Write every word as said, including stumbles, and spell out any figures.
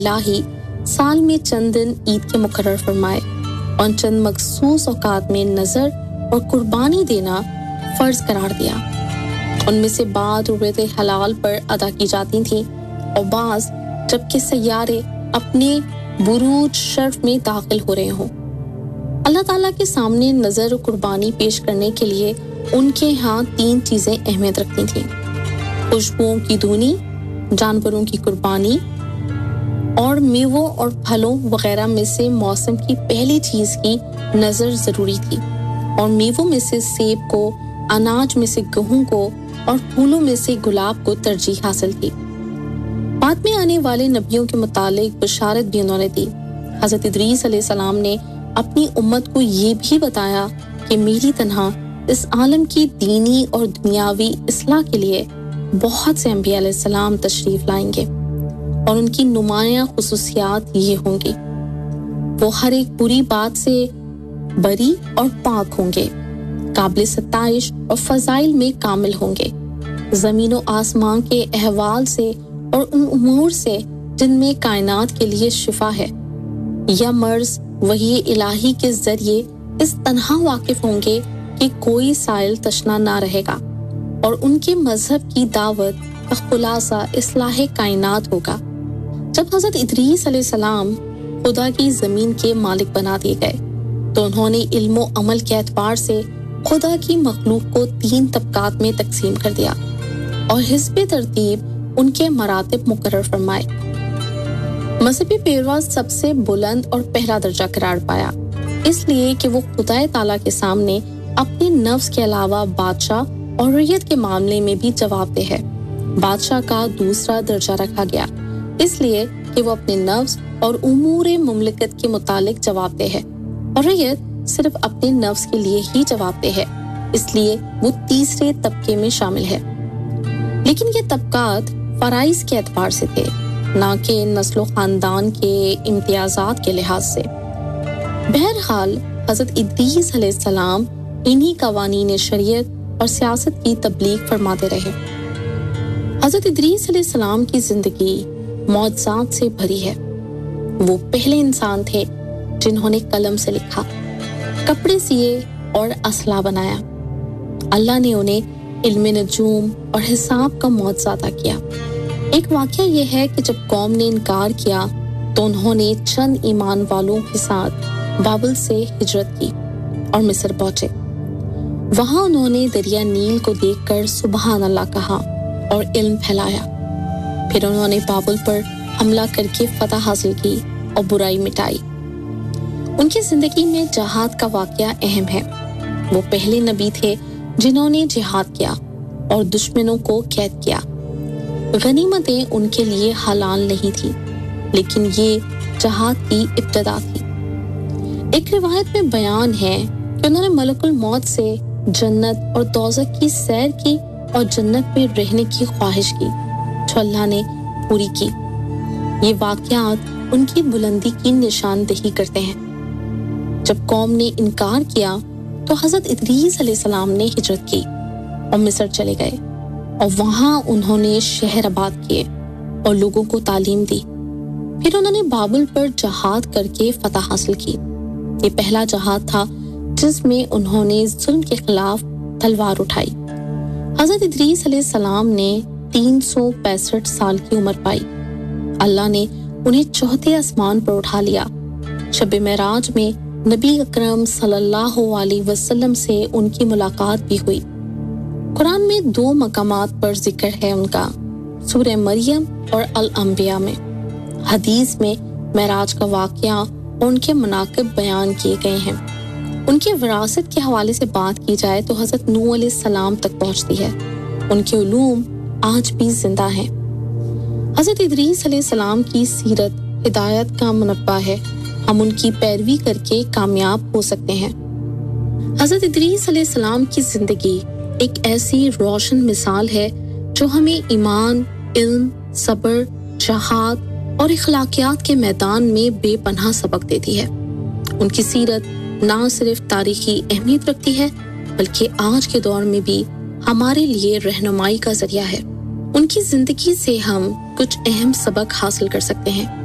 الہی سال میں چند دن عید کے مقرر فرمائے اور چند مخصوص اوقات میں نظر اور قربانی دینا فرض قرار دیا۔ ان میں سے بعض بیت حلال پر ادا کی جاتی تھیں اور بعض جبکہ سیارے اپنے بروج شرف میں داخل ہو رہے ہوں۔ اللہ تعالیٰ کے سامنے نظر و قربانی پیش کرنے کے لیے ان کے ہاں تین چیزیں اہمیت رکھتی تھیں: خوشبوؤں کی دھونی، جانوروں کی قربانی اور میووں اور پھلوں وغیرہ میں سے موسم کی پہلی چیز کی نظر ضروری تھی، اور میووں میں سے سیب کو، اناج میں سے گہوں کو اور پھولوں میں سے گلاب کو ترجیح حاصل تھی۔ بعد میں آنے والے نبیوں کے متعلق بشارت بھی انہوں نے دی۔ حضرت ادریس علیہ السلام نے اپنی امت کو یہ بھی بتایا کہ میری تنہا اس عالم کی دینی اور دنیاوی اصلاح کے لیے بہت سے انبیاء علیہ السلام تشریف لائیں گے، اور ان کی نمایاں خصوصیات یہ ہوں گی: وہ ہر ایک بری بات سے بری اور پاک ہوں گے، قابل ستائش اور فضائل میں کامل ہوں گے، زمین و آسمان کے احوال سے اور ان امور سے جن میں کائنات کے لیے شفا ہے یا مرض وحی الہی کے ذریعے اس طرح واقف ہوں گے کہ کوئی سائل تشنا نہ رہے گا، اور ان کے مذہب کی دعوت کا خلاصہ اصلاح کائنات ہوگا۔ جب حضرت ادریس علیہ السلام خدا کی زمین کے مالک بنا دیے گئے تو انہوں نے علم و عمل کے اعتبار سے خدا کی مخلوق کو تین طبقات میں تقسیم کر دیا اور حسب ترتیب ان کے مراتب مقرر فرمائے۔ مذہبی پیروا سب سے بلند اور پہلا درجہ قرار پایا، اس لیے کہ وہ خدا تعالیٰ کے سامنے اپنے نفس کے علاوہ بادشاہ اور رعیت کے معاملے میں بھی جواب دہ ہے۔ بادشاہ کا دوسرا درجہ رکھا گیا اس لیے کہ وہ اپنے نفس اور امور مملکت کے متعلق جواب دہ ہے، اور رعیت صرف اپنے نفس کے لیے ہی جواب دہ ہے، اس لیے وہ تیسرے طبقے میں شامل ہے۔ لیکن یہ طبقات فرائض کے اعتبار سے تھے، نہ کہ نسل و خاندان کے امتیازات کے لحاظ سے۔ بہرحال حضرت ادریس علیہ السلام انہی قوانین شریعت اور سیاست کی تبلیغ فرماتے رہے۔ حضرت ادریس علیہ السلام کی زندگی معجزات سے بھری ہے۔ وہ پہلے انسان تھے جنہوں نے قلم سے لکھا، کپڑے سیے اور اسلحہ بنایا۔ اللہ نے انہیں علم نجوم اور حساب کا معجزہ عطا کیا۔ ایک واقعہ یہ ہے کہ جب قوم نے انکار کیا تو انہوں نے چند ایمان والوں کے ساتھ بابل سے ہجرت کی اور مصر پہنچے۔ وہاں انہوں نے دریا نیل کو دیکھ کر سبحان اللہ کہا اور علم پھیلایا۔ پھر انہوں نے بابل پر حملہ کر کے فتح حاصل کی اور برائی مٹائی۔ ان کی زندگی میں جہاد کا واقعہ اہم ہے۔ وہ پہلے نبی تھے جنہوں نے جہاد کیا اور دشمنوں کو قید کیا۔ غنیمتیں ان کے لیے حلال نہیں تھی، لیکن یہ جہاد کی ابتدا تھی۔ ایک روایت میں بیان ہے کہ انہوں نے ملک الموت سے جنت اور دوزخ کی سیر کی اور جنت میں رہنے کی خواہش کی، جو اللہ نے پوری کی۔ یہ واقعات ان کی بلندی کی نشاندہی کرتے ہیں۔ جب قوم نے انکار کیا تو حضرت ادریس علیہ السلام نے ہجرت کی اور مصر چلے گئے، اور وہاں انہوں نے شہر آباد کیے اور لوگوں کو تعلیم دی۔ پھر انہوں نے بابل پر جہاد کر کے فتح حاصل کی۔ یہ پہلا جہاد تھا جس میں انہوں نے ظلم کے خلاف تلوار اٹھائی۔ حضرت ادریس علیہ السلام نے تین سو پینسٹھ سال کی عمر پائی۔ اللہ نے انہیں چوتھے آسمان پر اٹھا لیا۔ شب معراج میں نبی اکرم صلی اللہ علیہ وسلم سے ان کی ملاقات بھی ہوئی۔ قرآن میں دو مقامات پر ذکر ہے ان کا، سورہ مریم اور الانبیاء میں۔ حدیث میں معراج کا واقعہ اور ان کے مناقب بیان کیے گئے ہیں۔ ان کی وراثت کے حوالے سے بات کی جائے تو حضرت نوح علیہ السلام تک پہنچتی ہے۔ ان کے علوم آج بھی زندہ ہیں۔ حضرت ادریس علیہ السلام کی سیرت ہدایت کا منبع ہے، ہم ان کی پیروی کر کے کامیاب ہو سکتے ہیں۔ حضرت ادریس علیہ السلام کی زندگی ایک ایسی روشن مثال ہے جو ہمیں ایمان، علم، صبر، جہاد اور اخلاقیات کے میدان میں بے پناہ سبق دیتی ہے۔ ان کی سیرت نہ صرف تاریخی اہمیت رکھتی ہے بلکہ آج کے دور میں بھی ہمارے لیے رہنمائی کا ذریعہ ہے۔ ان کی زندگی سے ہم کچھ اہم سبق حاصل کر سکتے ہیں۔